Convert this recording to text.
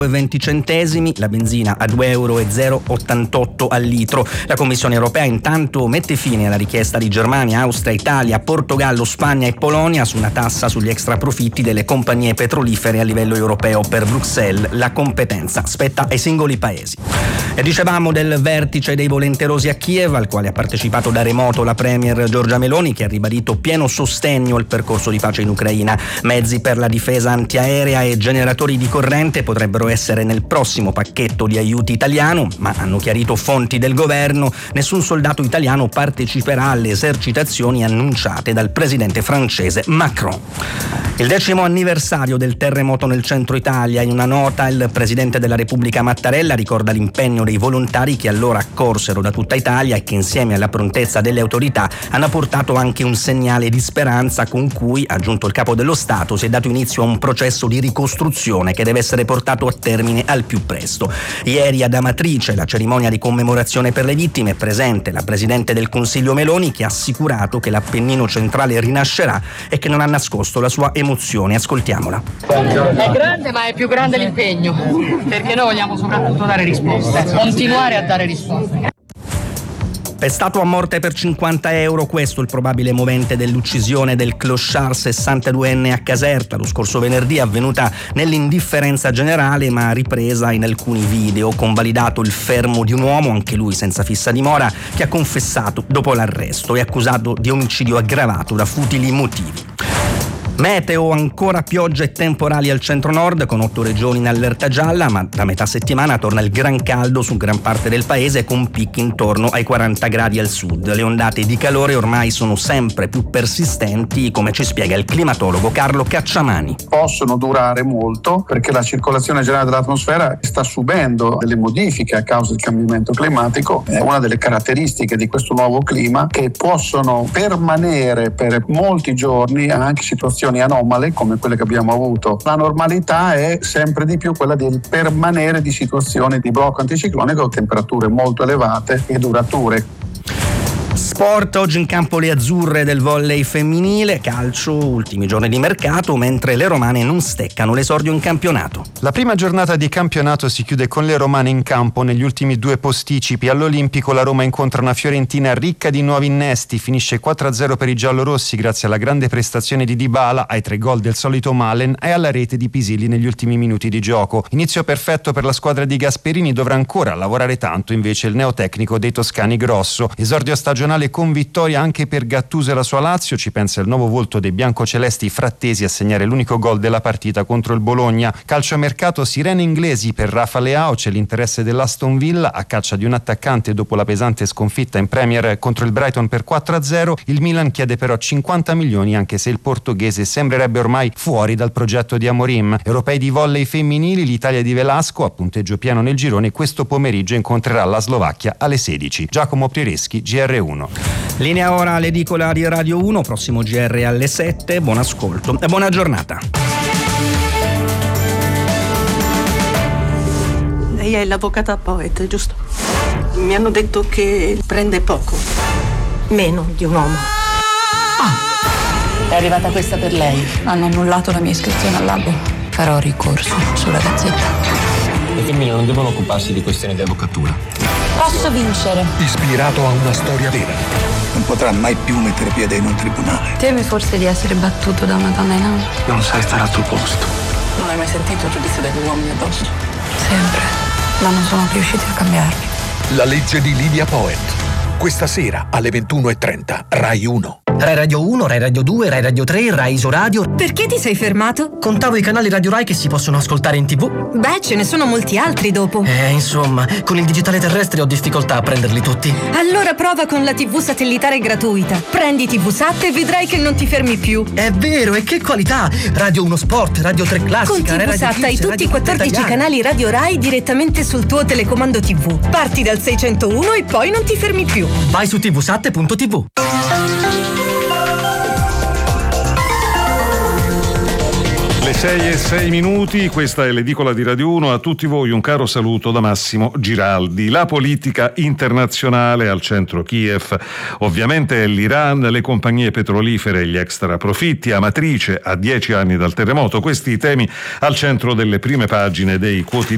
20 centesimi, la benzina a 2,088 euro al litro. La Commissione europea intanto mette fine alla richiesta di Germania, Austria, Italia, Portogallo, Spagna e Polonia su una tassa sugli extraprofitti delle compagnie petrolifere a livello europeo. Per Bruxelles la competenza spetta ai singoli paesi. E dicevamo del vertice dei volenterosi a Kiev, al quale ha partecipato da remoto la premier Giorgia Meloni, che ha ribadito pieno sostegno al percorso di pace in Ucraina. Mezzi per la difesa antiaerea e generatori di corrente potrebbero essere nel prossimo pacchetto di aiuti italiano, ma hanno chiarito fonti del governo, nessun soldato italiano parteciperà alle esercitazioni annunciate dal presidente francese Macron. Il 10° anniversario del terremoto nel centro Italia. In una nota il presidente della Repubblica Mattarella ricorda l'impegno dei volontari che allora accorsero da tutta Italia e che insieme alla prontezza delle autorità hanno portato anche un segnale di speranza con cui, aggiunto il capo dello Stato, si è dato inizio a un processo di ricostruzione che deve essere portato a termine al più presto. Ieri ad Amatrice, la cerimonia di commemorazione per le vittime, è presente la Presidente del Consiglio Meloni, che ha assicurato che l'Appennino centrale rinascerà e che non ha nascosto la sua emozione. Ascoltiamola. È grande, ma è più grande l'impegno, perché noi vogliamo soprattutto dare risposte, continuare a dare risposte. Pestato a morte per 50 euro, questo il probabile movente dell'uccisione del clochard 62enne a Caserta lo scorso venerdì, avvenuta nell'indifferenza generale ma ripresa in alcuni video. Convalidato il fermo di un uomo, anche lui senza fissa dimora, che ha confessato dopo l'arresto e accusato di omicidio aggravato da futili motivi. Meteo, ancora pioggia e temporali al centro-nord con 8 regioni in allerta gialla, ma da metà settimana torna il gran caldo su gran parte del paese con picchi intorno ai 40 gradi al sud. Le ondate di calore ormai sono sempre più persistenti, come ci spiega il climatologo Carlo Cacciamani. Possono durare molto perché la circolazione generale dell'atmosfera sta subendo delle modifiche a causa del cambiamento climatico. È una delle caratteristiche di questo nuovo clima, che possono permanere per molti giorni anche situazioni anomale come quelle che abbiamo avuto. La normalità è sempre di più quella del permanere di situazioni di blocco anticiclonico a temperature molto elevate e durature. Sport, oggi in campo le azzurre del volley femminile. Calcio, ultimi giorni di mercato, mentre le romane non steccano l'esordio in campionato. La prima giornata di campionato si chiude con le romane in campo negli ultimi 2 posticipi. All'Olimpico la Roma incontra una Fiorentina ricca di nuovi innesti, finisce 4-0 per i giallorossi grazie alla grande prestazione di Dybala, ai 3 gol del solito Malen e alla rete di Pisilli negli ultimi minuti di gioco. Inizio perfetto per la squadra di Gasperini, dovrà ancora lavorare tanto invece il neotecnico dei toscani Grosso. Esordio stagionale con vittoria anche per Gattuso e la sua Lazio, ci pensa il nuovo volto dei biancocelesti Frattesi a segnare l'unico gol della partita contro il Bologna. Calciomercato, sirene inglesi per Rafa Leao, c'è l'interesse dell'Aston Villa a caccia di un attaccante dopo la pesante sconfitta in Premier contro il Brighton per 4-0. Il Milan chiede però 50 milioni anche se il portoghese sembrerebbe ormai fuori dal progetto di Amorim. Europei di volley femminili, l'Italia di Velasco a punteggio pieno nel girone questo pomeriggio incontrerà la Slovacchia alle 16. Giacomo Priereschi, GR1. Linea ora all'edicola di Radio 1, prossimo GR alle 7, buon ascolto e buona giornata. Lei è l'avvocata Poet, giusto? Mi hanno detto che prende poco, meno di un uomo. È arrivata questa per lei. Hanno annullato la mia iscrizione all'albo. Farò ricorso sulla Gazzetta. Le femmine non devono occuparsi di questioni di avvocatura. Posso vincere. Ispirato a una storia vera. Non potrà mai più mettere piede in un tribunale. Teme forse di essere battuto da una donna in auto? Non sai stare al tuo posto. Non hai mai sentito il giudizio degli uomini addosso? Sempre. Ma non sono riusciti a cambiarmi. La legge di Lidia Poet. Questa sera alle 21:30, Rai 1. Rai Radio 1, Rai Radio 2, Rai Radio 3, Rai Isoradio. Perché ti sei fermato? Contavo i canali Radio Rai che si possono ascoltare in TV. Beh, ce ne sono molti altri dopo. Insomma, con il digitale terrestre ho difficoltà a prenderli tutti. Allora prova con la TV satellitare gratuita. Prendi TV Sat e vedrai che non ti fermi più. È vero, e che qualità! Radio 1 Sport, Radio 3 Classica, con TV Sat hai tutti i 14 canali Radio Rai direttamente sul tuo telecomando TV. Parti dal 601 e poi non ti fermi più. Vai su tvsat.tv. Le 6:06, questa è l'edicola di Radio 1. A tutti voi un caro saluto da Massimo Giraldi. La politica internazionale al centro Kiev, ovviamente l'Iran, le compagnie petrolifere e gli extraprofitti, Amatrice a 10 anni dal terremoto, questi temi al centro delle prime pagine dei quotidiani.